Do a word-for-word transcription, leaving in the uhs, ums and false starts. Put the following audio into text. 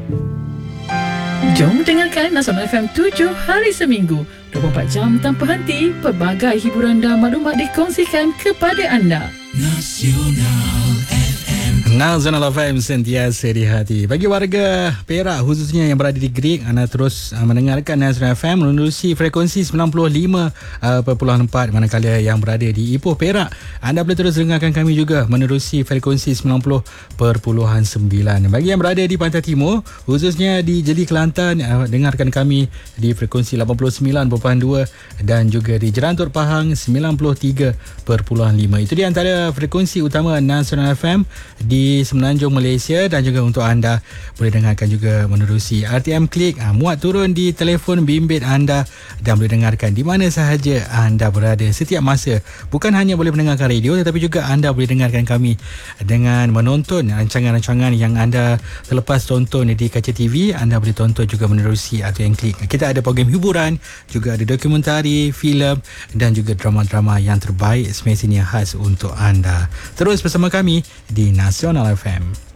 Jom dengarkan Nasional F M tujuh hari seminggu, dua puluh empat jam tanpa henti. Pelbagai hiburan dan maklumat dikongsikan kepada anda. Nasional F M. Nasional F M, sentiasa di hati. Bagi warga Perak khususnya yang berada di Greek, anda terus uh, mendengarkan Nasional F M menerusi frekuensi sembilan puluh lima perpuluhan empat. Manakala yang berada di Ipoh Perak, anda boleh terus dengarkan kami juga menerusi frekuensi sembilan puluh perpuluhan sembilan. Bagi yang berada di Pantai Timur, khususnya di Jeli Kelantan, uh, dengarkan kami di frekuensi lapan puluh sembilan perpuluhan dua dan juga di Jerantur Pahang sembilan puluh tiga perpuluhan lima. Itu di antara frekuensi utama Nasional F M di Semenanjung Malaysia, dan juga untuk anda boleh dengarkan juga menerusi R T M Klik, ha, muat turun di telefon bimbit anda dan boleh dengarkan di mana sahaja anda berada setiap masa. Bukan hanya boleh mendengarkan radio, tetapi juga anda boleh dengarkan kami dengan menonton rancangan-rancangan yang anda selepas tonton di kaca T V. Anda boleh tonton juga menerusi R T M Klik. Kita ada program hiburan, juga ada dokumentari, filem dan juga drama-drama yang terbaik semestinya khas untuk anda. Terus bersama kami di Nasional F M.